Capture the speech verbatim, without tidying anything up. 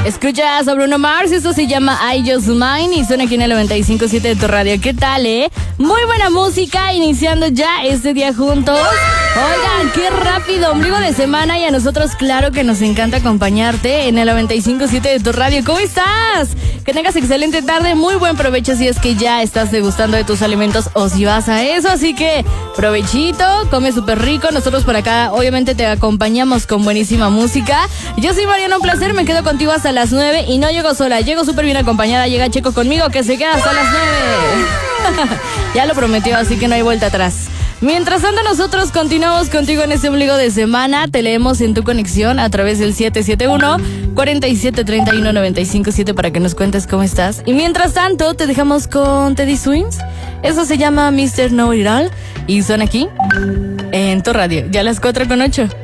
Escuchas a Bruno Mars, esto se llama I Just Mine y suena aquí en el noventa y cinco punto siete de tu radio. ¿Qué tal, eh? Muy buena música, iniciando ya este día juntos. Oigan, qué rápido, ombligo de semana, y a nosotros claro que nos encanta acompañarte en el noventa y cinco punto siete de tu radio. ¿Cómo estás? Que tengas excelente tarde, muy buen provecho si es que ya estás degustando de tus alimentos o si vas a eso, así que provechito, come súper rico. Nosotros por acá obviamente te acompañamos con buenísima música. Yo soy Mariana, un placer, me quedo contigo hasta las nueve y no llego sola, llego súper bien acompañada. Llega Checo conmigo que se queda hasta las nueve. Ya lo prometió, así que no hay vuelta atrás. Mientras tanto, nosotros continuamos contigo en este ombligo de semana. Te leemos en tu conexión a través del siete siete uno, cuatro siete tres uno, nueve cinco siete para que nos cuentes cómo estás. Y mientras tanto, te dejamos con Teddy Swims. Eso se llama mister Know It All y suena aquí en tu radio. Ya a las cuatro con ocho.